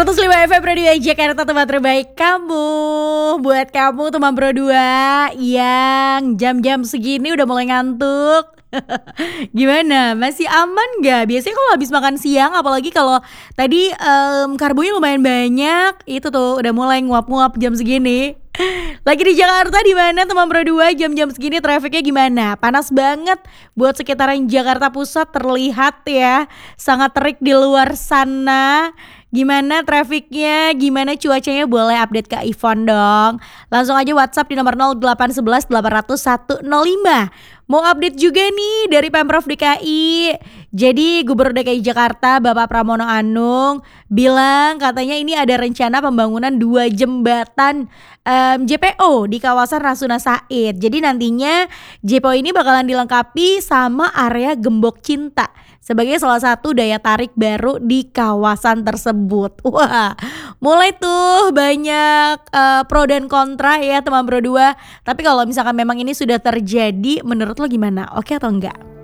105 FM Radio Jakarta, tempat terbaik kamu. Buat kamu teman Pro 2 yang jam-jam segini udah mulai ngantuk. Gimana? Masih aman gak? Biasanya kalau habis makan siang, apalagi kalau tadi karbonya lumayan banyak, itu tuh udah mulai nguap-nguap jam segini. Lagi di Jakarta di mana teman Pro 2 jam-jam segini trafiknya gimana? Panas banget buat sekitaran Jakarta Pusat, terlihat ya sangat terik di luar sana. Gimana trafiknya? Gimana cuacanya? Boleh update ke Ivon dong. Langsung aja WhatsApp di nomor 0811 800 105. Mau update juga nih dari Pemprov DKI. Jadi Gubernur DKI Jakarta Bapak Pramono Anung bilang katanya ini ada rencana pembangunan 2 jembatan JPO di kawasan Rasuna Said. Jadi nantinya JPO ini bakalan dilengkapi sama area Gembok Cinta sebagai salah satu daya tarik baru di kawasan tersebut. Wah, mulai tuh banyak pro dan kontra ya teman Pro 2. Tapi kalau misalkan memang ini sudah terjadi, menurut lo gimana? Oke atau enggak?